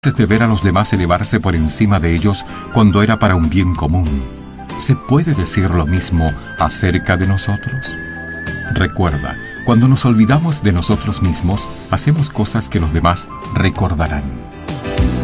de ver a los demás elevarse por encima de ellos cuando era para un bien común. ¿Se puede decir lo mismo acerca de nosotros? Recuerda, cuando nos olvidamos de nosotros mismos, hacemos cosas que los demás recordarán.